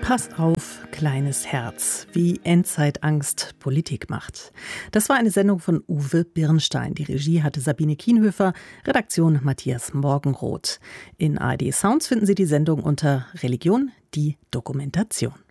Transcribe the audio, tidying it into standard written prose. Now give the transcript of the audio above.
Pass auf, kleines Herz, wie Endzeitangst Politik macht. Das war eine Sendung von Uwe Birnstein. Die Regie hatte Sabine Kienhöfer, Redaktion Matthias Morgenroth. In ARD Sounds finden Sie die Sendung unter Religion, die Dokumentation.